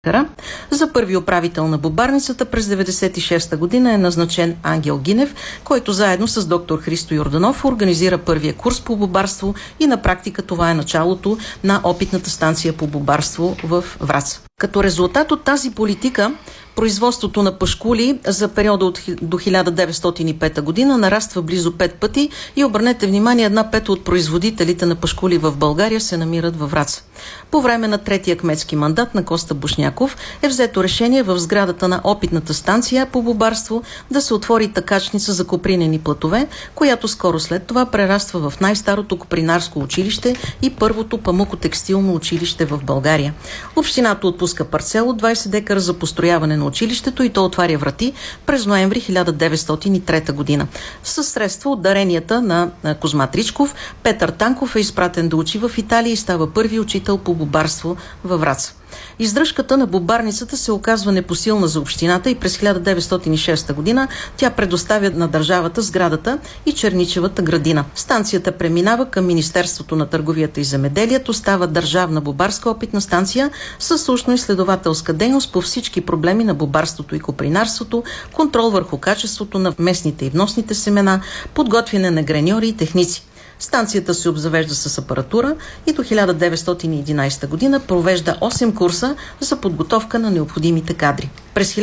За първи управител на бубарницата през 1996 година е назначен Ангел Гинев, който заедно с доктор Христо Йорданов организира първия курс по бубарство и на практика това е началото на опитната станция по бубарство в Враца. Като резултат от тази политика, производството на пашкули за периода до 1905 година нараства близо 5 пъти и обърнете внимание, 1/5 от производителите на пашкули в България се намират във Враца. По време на третия кметски мандат на Коста Бушняков е взето решение в сградата на опитната станция по бубарство да се отвори такачница за копринени платове, която скоро след това прераства в най-старото копринарско училище и първото памукотекстилно училище в България. Общината отпуска парцел от 20 декара за построяване на училището и то отваря врати през ноември 1903 година. Със средства от даренията на Козма Тричков, Петър Танков е изпратен да учи в Италия и става първи учител по бубарство във Враца. Издръжката на бубарницата се оказва непосилна за общината и през 1906 година тя предоставя на държавата сградата и черничевата градина. Станцията преминава към Министерството на търговията и земеделието, става държавна бубарска опитна станция със научно-изследователска дейност по всички проблеми на бубарството и копринарството, контрол върху качеството на местните и вносните семена, подготвяне на греньори и техници. Станцията се обзавежда с апаратура и до 1911 година провежда 8 курса за подготовка на необходимите кадри. През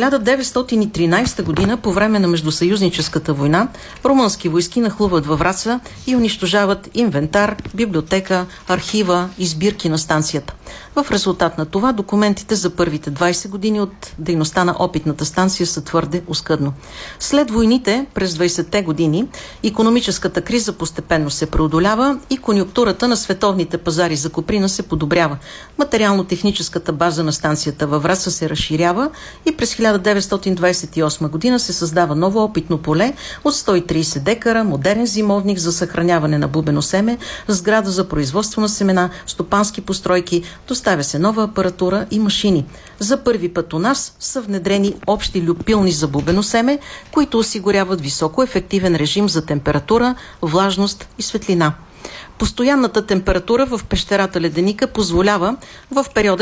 1913 година, по време на Междусъюзническата война, румънски войски нахлуват във Враца и унищожават инвентар, библиотека, архива и сбирки на станцията. В резултат на това документите за първите 20 години от дейността на опитната станция са твърде оскъдно. След войните, през 20-те години, икономическата криза постепенно се преодолява и конюнктурата на световните пазари за коприна се подобрява. Материално-техническата база на станцията във Враца се разширява и през 1928 година се създава ново опитно поле от 130 декара, модерен зимовник за съхраняване на бубено семе, сграда за производство на семена, стопански постройки, доставя се нова апаратура и машини. За първи път у нас са внедрени общи люпилни за бубено семе, които осигуряват високо ефективен режим за температура, влажност и светлина. Постоянната температура в пещерата Леденика позволява в периода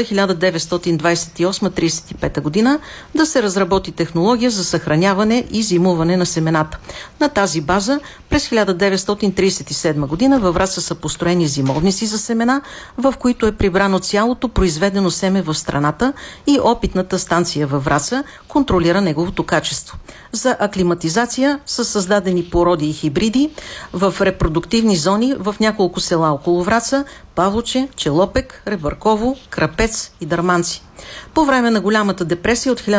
1928-35 година да се разработи технология за съхраняване и зимуване на семената. На тази база през 1937 година във Враца са построени зимовници за семена, в които е прибрано цялото произведено семе в страната и опитната станция във Враца контролира неговото качество. За аклиматизация са създадени породи и хибриди в репродуктивни зони в няколко села около Враца: Павлоче, Челопек, Ребърково, Крапец и Дърманци. По време на голямата депресия от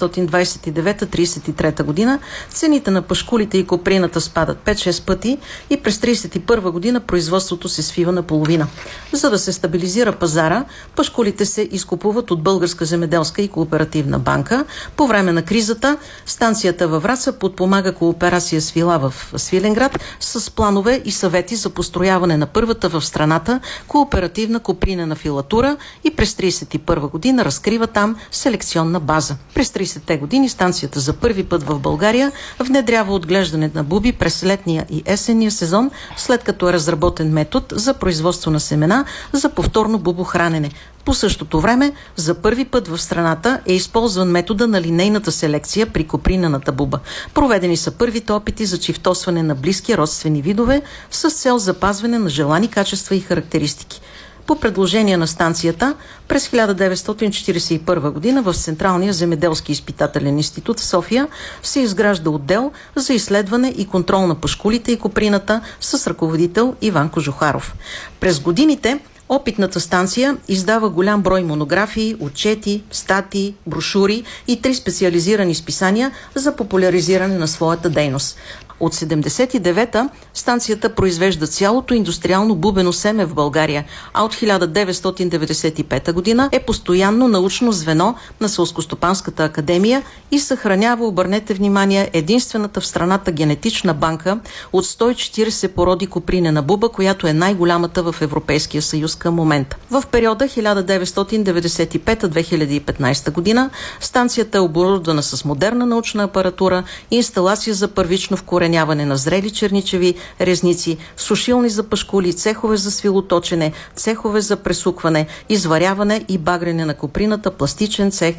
1929-33 година цените на пашкулите и коприната спадат 5-6 пъти и през 1931 година производството се свива на половина. За да се стабилизира пазара, пашкулите се изкупуват от Българска земеделска и кооперативна банка. По време на кризата станцията във Враца подпомага кооперация Свила в Свиленград с планове и съвети за построяване на първата в страната кооперативна копринена филатура и през 1931 година разкрива там селекционна база. През 30-те години станцията за първи път в България внедрява отглеждане на буби през летния и есенния сезон, след като е разработен метод за производство на семена за повторно бубохранене. По същото време, за първи път в страната е използван метода на линейната селекция при копринената буба. Проведени са първите опити за чифтосване на близки родствени видове с цел запазване на желани качества и характеристики. По предложение на станцията, през 1941 година в Централния земеделски изпитателен институт в София се изгражда отдел за изследване и контрол на пашкулите и коприната с ръководител Иван Кожухаров. През годините опитната станция издава голям брой монографии, отчети, статии, брошури и 3 специализирани списания за популяризиране на своята дейност. От 1979-та станцията произвежда цялото индустриално бубено семе в България, а от 1995 година е постоянно научно звено на Селскостопанската академия и съхранява, обърнете внимание, единствената в страната генетична банка от 140 породи копринена буба, която е най-голямата в Европейския съюз към момента. В периода 1995-2015 година станцията е оборудвана с модерна научна апаратура, инсталация за първично вкорение съхраняване на зрели черничеви резници, сушилни за пашкули, цехове за свилоточене, цехове за пресукване, изваряване и багрене на коприната, пластичен цех,